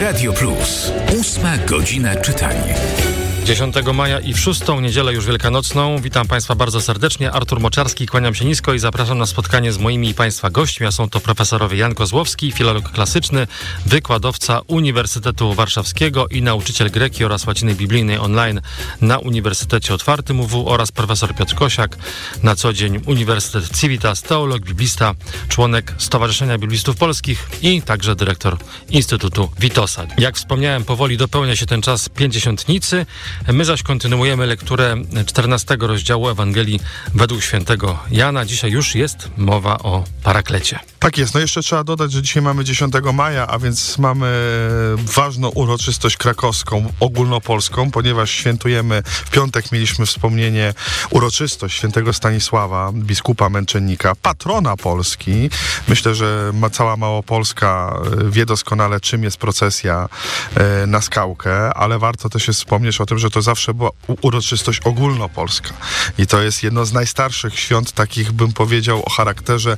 Radio Plus. 8 godzina czytania. 10 maja i w 6 niedzielę już wielkanocną. Witam Państwa bardzo serdecznie. Artur Moczarski, kłaniam się nisko i zapraszam na spotkanie z moimi i Państwa gośćmi, a są to profesorowie Jan Kozłowski, filolog klasyczny, wykładowca Uniwersytetu Warszawskiego i nauczyciel greki oraz łaciny biblijnej online na Uniwersytecie Otwartym UW oraz profesor Piotr Kosiak, na co dzień Uniwersytet Civitas, teolog, biblista, członek Stowarzyszenia Biblistów Polskich i także dyrektor Instytutu Witosa. Jak wspomniałem, powoli dopełnia się ten czas pięćdziesiątnicy. My zaś kontynuujemy lekturę 14 rozdziału Ewangelii według świętego Jana. Dzisiaj już jest mowa o Paraklecie. Tak jest. No jeszcze trzeba dodać, że dzisiaj mamy 10 maja, a więc mamy ważną uroczystość krakowską, ogólnopolską, ponieważ świętujemy, w piątek mieliśmy wspomnienie, uroczystość świętego Stanisława, biskupa męczennika, patrona Polski. Myślę, że cała Małopolska wie doskonale, czym jest procesja na Skałkę, ale warto też jest wspomnieć o tym, że to zawsze była uroczystość ogólnopolska. I to jest jedno z najstarszych świąt, takich bym powiedział o charakterze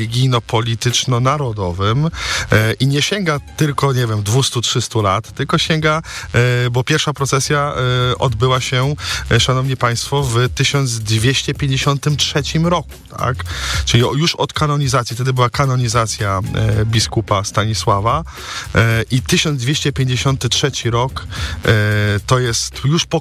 religijno-polityczno-narodowym i nie sięga tylko, 200-300 lat, tylko sięga, bo pierwsza procesja odbyła się, szanowni państwo, w 1253 roku, tak? Czyli już od kanonizacji, wtedy była kanonizacja biskupa Stanisława i 1253 rok to jest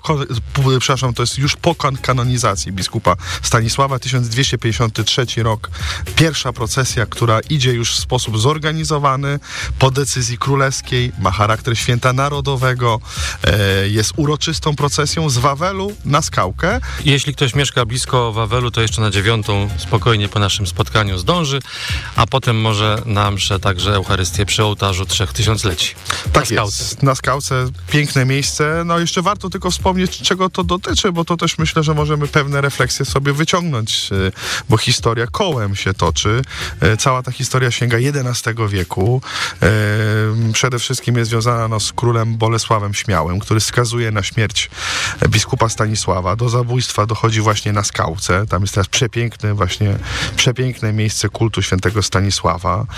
już po kanonizacji biskupa Stanisława, 1253 rok, pierwsza procesja, która idzie już w sposób zorganizowany, po decyzji królewskiej, ma charakter święta narodowego, jest uroczystą procesją z Wawelu na Skałkę. Jeśli ktoś mieszka blisko Wawelu, to jeszcze na 9 spokojnie po naszym spotkaniu zdąży, a potem może na mszę także Eucharystię przy ołtarzu 3000-leci. Tak jest, na Skałce, piękne miejsce. No jeszcze warto tylko wspomnieć, czego to dotyczy, bo to też myślę, że możemy pewne refleksje sobie wyciągnąć, bo historia kołem się toczy. Cała ta historia sięga XI wieku. Przede wszystkim jest związana z królem Bolesławem Śmiałym, który skazuje na śmierć biskupa Stanisława. Do zabójstwa dochodzi właśnie na Skałce. Tam jest teraz przepiękne miejsce kultu świętego Stanisława.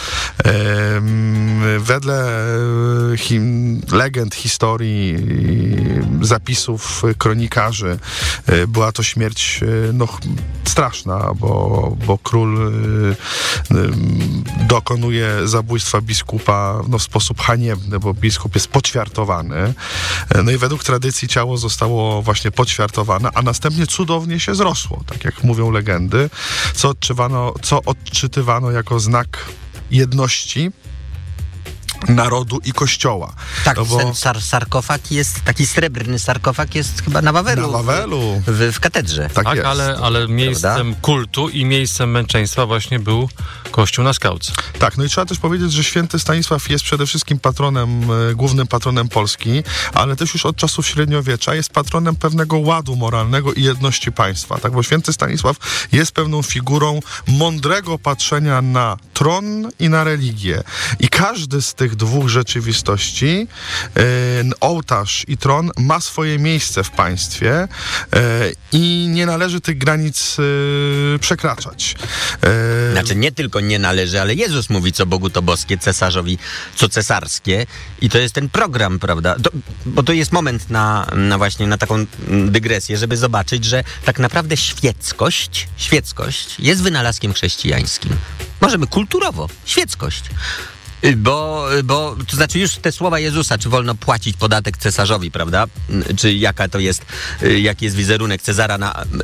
Wedle legend, historii, zapisów kronikarzy była to śmierć straszna, bo król dokonuje zabójstwa biskupa w sposób haniebny, bo biskup jest poćwiartowany. No i według tradycji ciało zostało właśnie poćwiartowane, a następnie cudownie się zrosło, tak jak mówią legendy, co odczytywano jako znak jedności narodu i kościoła. Tak, sarkofag jest, taki srebrny sarkofag jest chyba na Wawelu. Na Wawelu. W katedrze. Tak jest. Ale miejscem kultu i miejscem męczeństwa właśnie był Kościół na Skałce. Tak, no i trzeba też powiedzieć, że święty Stanisław jest przede wszystkim głównym patronem Polski, ale też już od czasów średniowiecza jest patronem pewnego ładu moralnego i jedności państwa, tak, bo święty Stanisław jest pewną figurą mądrego patrzenia na tron i na religię. I każdy z tych dwóch rzeczywistości, ołtarz i tron, ma swoje miejsce w państwie i nie należy tych granic przekraczać. Znaczy nie tylko nie należy, ale Jezus mówi, co Bogu to boskie, cesarzowi co cesarskie i to jest ten program, prawda? Bo to jest moment na taką dygresję, żeby zobaczyć, że tak naprawdę świeckość jest wynalazkiem chrześcijańskim. Możemy kulturowo, świeckość. Bo to znaczy już te słowa Jezusa, czy wolno płacić podatek cesarzowi, prawda? Czy jaki jest wizerunek Cezara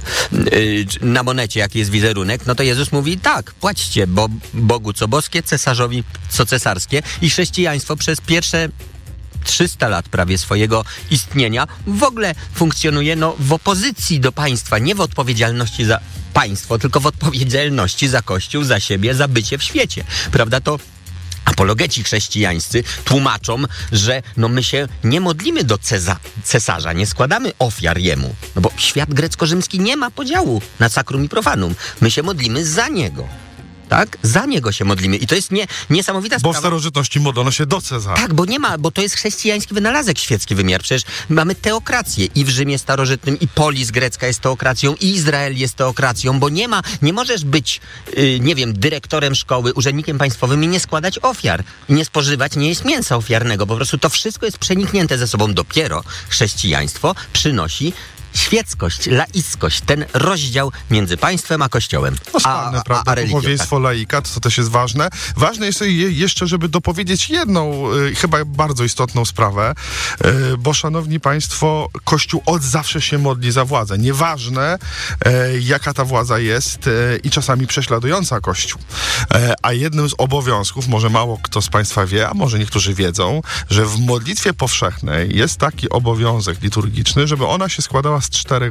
na monecie, jaki jest wizerunek, no to Jezus mówi tak, płaćcie, bo Bogu co boskie, cesarzowi co cesarskie i chrześcijaństwo przez pierwsze 300 lat prawie swojego istnienia w ogóle funkcjonuje w opozycji do państwa, nie w odpowiedzialności za państwo, tylko w odpowiedzialności za Kościół, za siebie, za bycie w świecie, prawda? To apologeci chrześcijańscy tłumaczą, że my się nie modlimy do cesarza, nie składamy ofiar jemu, bo świat grecko-rzymski nie ma podziału na sacrum i profanum. My się modlimy za niego. tak? Za niego się modlimy. I to jest niesamowita sprawa. Bo w starożytności modlono się do Cezara. Tak, bo to jest chrześcijański wynalazek, świecki wymiar. Przecież mamy teokrację i w Rzymie starożytnym, i polis grecka jest teokracją, i Izrael jest teokracją, bo nie możesz być, dyrektorem szkoły, urzędnikiem państwowym i nie składać ofiar. I nie spożywać, nie jeść mięsa ofiarnego. Po prostu to wszystko jest przeniknięte ze sobą. Dopiero chrześcijaństwo przynosi świeckość, laickość, ten rozdział między państwem a kościołem, a religią. Duchowieństwo, laika, to też jest ważne. Ważne jest jeszcze, żeby dopowiedzieć jedną, chyba bardzo istotną sprawę, bo szanowni państwo, Kościół od zawsze się modli za władzę. Nieważne, jaka ta władza jest i czasami prześladująca Kościół. A jednym z obowiązków, może mało kto z państwa wie, a może niektórzy wiedzą, że w modlitwie powszechnej jest taki obowiązek liturgiczny, żeby ona się składała z 4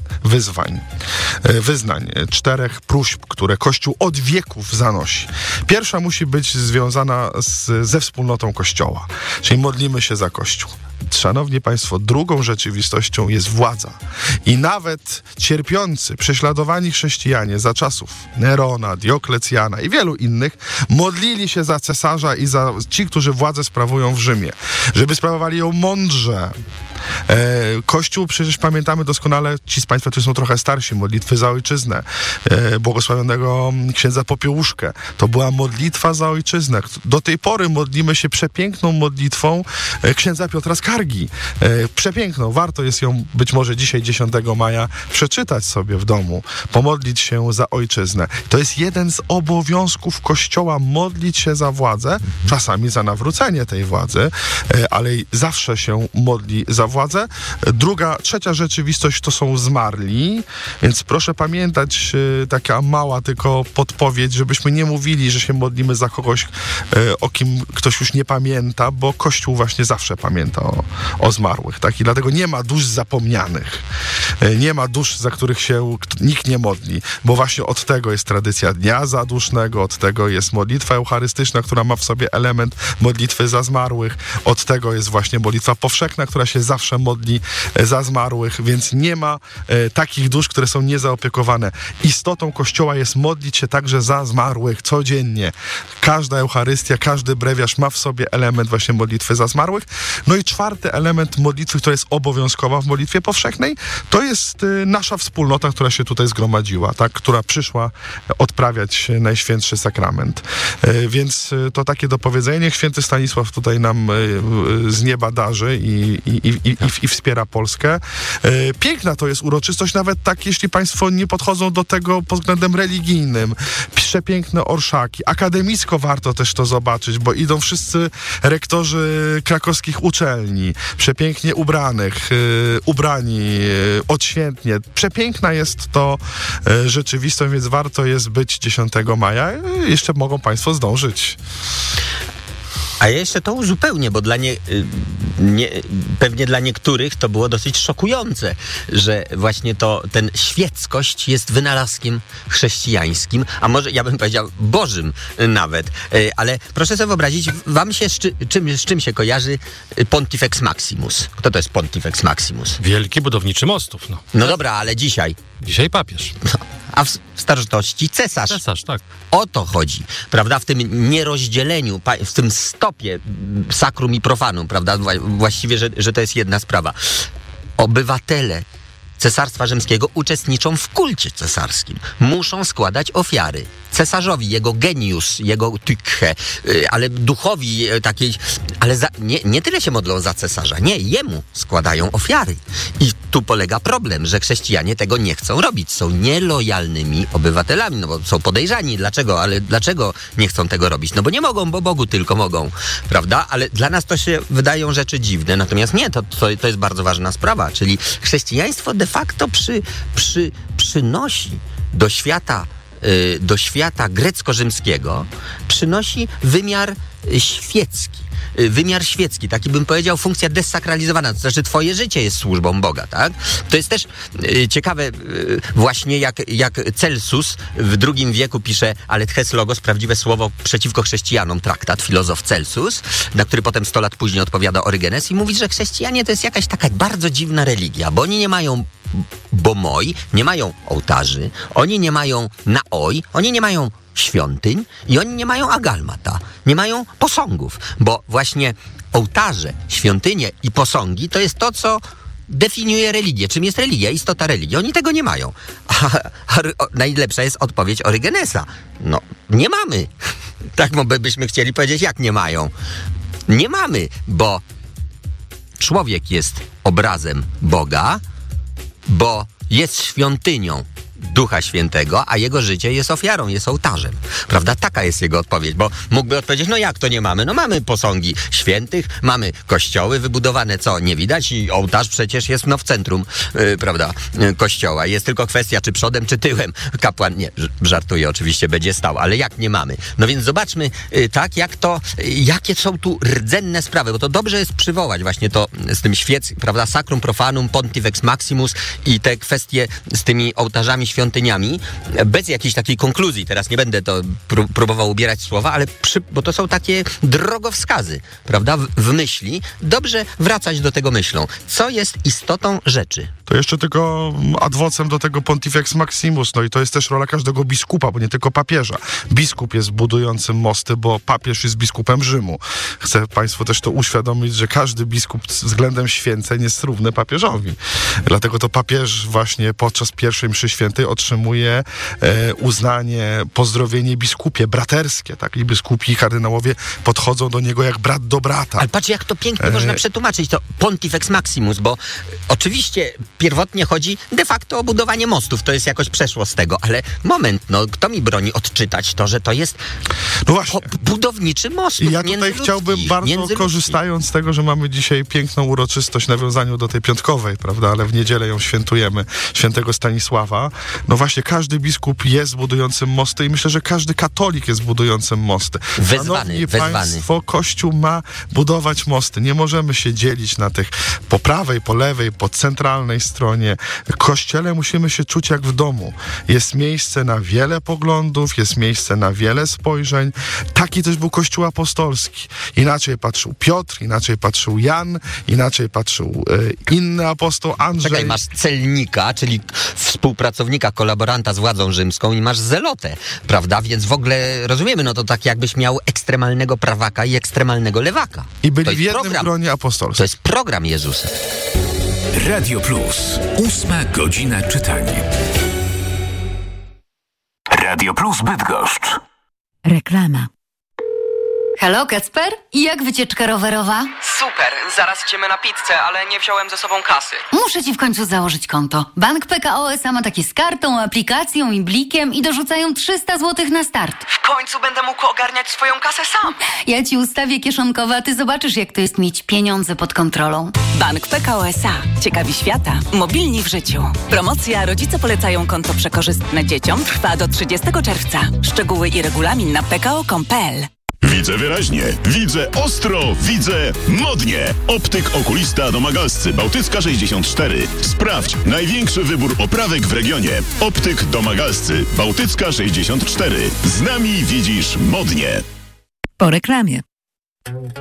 wyznań, 4 próśb, które Kościół od wieków zanosi. Pierwsza musi być związana ze wspólnotą Kościoła, czyli modlimy się za Kościół. Szanowni państwo, drugą rzeczywistością jest władza. I nawet cierpiący, prześladowani chrześcijanie za czasów Nerona, Dioklecjana i wielu innych modlili się za cesarza i za ci, którzy władzę sprawują w Rzymie, żeby sprawowali ją mądrze. Kościół, przecież pamiętamy doskonale, ci z państwa, którzy są trochę starsi, modlitwy za ojczyznę, błogosławionego księdza Popiełuszkę. To była modlitwa za ojczyznę. Do tej pory modlimy się przepiękną modlitwą księdza Piotra Skargi. Przepiękną. Warto jest ją być może dzisiaj, 10 maja, przeczytać sobie w domu. Pomodlić się za ojczyznę. To jest jeden z obowiązków Kościoła, modlić się za władzę, czasami za nawrócenie tej władzy, ale zawsze się modli za władzę. Trzecia rzeczywistość to są zmarli, więc proszę pamiętać, taka mała tylko podpowiedź, żebyśmy nie mówili, że się modlimy za kogoś, o kim ktoś już nie pamięta, bo Kościół właśnie zawsze pamięta o zmarłych, tak? I dlatego nie ma dusz zapomnianych. Nie ma dusz, za których się nikt nie modli, bo właśnie od tego jest tradycja Dnia Zadusznego, od tego jest modlitwa eucharystyczna, która ma w sobie element modlitwy za zmarłych, od tego jest właśnie modlitwa powszechna, która się zawsze modli za zmarłych, więc nie ma takich dusz, które są niezaopiekowane. Istotą Kościoła jest modlić się także za zmarłych codziennie. Każda Eucharystia, każdy brewiarz ma w sobie element właśnie modlitwy za zmarłych. No i 4. element modlitwy, która jest obowiązkowa w modlitwie powszechnej, to jest nasza wspólnota, która się tutaj zgromadziła, tak? Która przyszła odprawiać Najświętszy Sakrament. Więc to takie dopowiedzenie. Niech święty Stanisław tutaj nam z nieba darzy i wspiera Polskę. Piękna to jest uroczystość, nawet tak, jeśli państwo nie podchodzą do tego pod względem religijnym. Przepiękne orszaki. Akademicko warto też to zobaczyć, bo idą wszyscy rektorzy krakowskich uczelni, przepięknie ubrani, odświętnie. Przepiękna jest to rzeczywistość, więc warto jest być 10 maja. Jeszcze mogą państwo zdążyć. A ja jeszcze to uzupełnię, bo pewnie dla niektórych to było dosyć szokujące, że właśnie ten świeckość jest wynalazkiem chrześcijańskim, a może ja bym powiedział bożym nawet. Ale proszę sobie wyobrazić, wam się z czym się kojarzy Pontifex Maximus? Kto to jest Pontifex Maximus? Wielki budowniczy mostów. No dobra, ale dzisiaj? Dzisiaj papież. A w starożytności cesarz. Cesarz, tak. O to chodzi, prawda? W tym nierozdzieleniu, w tym stopie sacrum i profanum, prawda? Właściwie, że to jest jedna sprawa. Obywatele Cesarstwa Rzymskiego uczestniczą w kulcie cesarskim. Muszą składać ofiary. Cesarzowi, jego genius, jego tykche, ale duchowi takiej, ale nie tyle się modlą za cesarza, nie, jemu składają ofiary. I tu polega problem, że chrześcijanie tego nie chcą robić. Są nielojalnymi obywatelami, no bo są podejrzani. Dlaczego? Ale dlaczego nie chcą tego robić? No bo nie mogą, bo Bogu tylko mogą, prawda? Ale dla nas to się wydają rzeczy dziwne. Natomiast nie, to jest bardzo ważna sprawa. Czyli chrześcijaństwo de facto przynosi do świata grecko-rzymskiego, przynosi wymiar świecki. Wymiar świecki, taki bym powiedział, funkcja desakralizowana, to znaczy twoje życie jest służbą Boga, tak? To jest też ciekawe właśnie jak Celsus w II wieku pisze Alethes Logos, prawdziwe słowo przeciwko chrześcijanom, traktat, filozof Celsus, na który potem 100 lat później odpowiada Orygenes i mówi, że chrześcijanie to jest jakaś taka bardzo dziwna religia, bo oni nie mają bo moi nie mają ołtarzy, oni nie mają naoj, oni nie mają świątyń i oni nie mają agalmata, nie mają posągów, bo właśnie ołtarze, świątynie i posągi to jest to, co definiuje religię. Czym jest religia? Istota religii. Oni tego nie mają. A najlepsza jest odpowiedź Orygenesa. No, nie mamy. Tak byśmy chcieli powiedzieć, jak nie mają. Nie mamy, bo człowiek jest obrazem Boga, bo jest świątynią Ducha Świętego, a jego życie jest ofiarą, jest ołtarzem. Prawda? Taka jest jego odpowiedź, bo mógłby odpowiedzieć, no jak to nie mamy? No mamy posągi świętych, mamy kościoły wybudowane, co nie widać i ołtarz przecież jest w centrum, prawda, kościoła. Jest tylko kwestia, czy przodem, czy tyłem kapłan, nie, żartuję, oczywiście będzie stał, ale jak nie mamy? No więc zobaczmy, tak, jakie są tu rdzenne sprawy, bo to dobrze jest przywołać właśnie to z tym prawda, Sacrum Profanum, Pontifex Maximus i te kwestie z tymi ołtarzami, świątyniami, bez jakiejś takiej konkluzji. Teraz nie będę to próbował ubierać słowa, ale bo to są takie drogowskazy, prawda, w myśli. Dobrze wracać do tego myślą. Co jest istotą rzeczy? To jeszcze tylko ad vocem do tego Pontifex Maximus, no i to jest też rola każdego biskupa, bo nie tylko papieża. Biskup jest budującym mosty, bo papież jest biskupem Rzymu. Chcę Państwu też to uświadomić, że każdy biskup względem święceń jest równy papieżowi. Dlatego to papież właśnie podczas pierwszej mszy świętej otrzymuje uznanie, pozdrowienie biskupie, braterskie, tak? I biskupi i kardynałowie podchodzą do niego jak brat do brata. Ale patrz, jak to pięknie można przetłumaczyć, to Pontifex Maximus, bo oczywiście pierwotnie chodzi de facto o budowanie mostów, to jest jakoś przeszło z tego, ale moment, no kto mi broni odczytać to, że to jest budowniczy most. I ja tutaj chciałbym bardzo, korzystając z tego, że mamy dzisiaj piękną uroczystość w nawiązaniu do tej piątkowej, prawda, ale w niedzielę ją świętujemy, świętego Stanisława. No właśnie, każdy biskup jest budującym mosty i myślę, że każdy katolik jest budującym mosty. Wezwany. Państwo, Kościół ma budować mosty. Nie możemy się dzielić na tych po prawej, po lewej, po centralnej stronie. W Kościele musimy się czuć jak w domu. Jest miejsce na wiele poglądów, jest miejsce na wiele spojrzeń. Taki też był Kościół apostolski. Inaczej patrzył Piotr, inaczej patrzył Jan, inaczej patrzył inny apostoł Andrzej. Czekaj, masz celnika, czyli współpracownika, kolaboranta z władzą rzymską i masz zelotę, prawda? Więc w ogóle rozumiemy, no to tak jakbyś miał ekstremalnego prawaka i ekstremalnego lewaka. I byli w jednym gronie apostolskim. To jest program Jezusa. Radio Plus. 8 godzina czytania. Radio Plus Bydgoszcz. Reklama. Halo, Kacper? I jak wycieczka rowerowa? Super, zaraz idziemy na pizzę, ale nie wziąłem ze sobą kasy. Muszę ci w końcu założyć konto. Bank PKO SA ma takie z kartą, aplikacją i blikiem i dorzucają 300 zł na start. W końcu będę mógł ogarniać swoją kasę sam. Ja ci ustawię kieszonkowe, a ty zobaczysz, jak to jest mieć pieniądze pod kontrolą. Bank PKO SA. Ciekawi świata. Mobilni w życiu. Promocja Rodzice polecają konto przekorzystne dzieciom trwa do 30 czerwca. Szczegóły i regulamin na pko.com.pl. Widzę wyraźnie, widzę ostro, widzę modnie. Optyk okulista Domagalscy, Bałtycka 64. Sprawdź największy wybór oprawek w regionie. Optyk Domagalscy, Bałtycka 64. Z nami widzisz modnie. Po reklamie.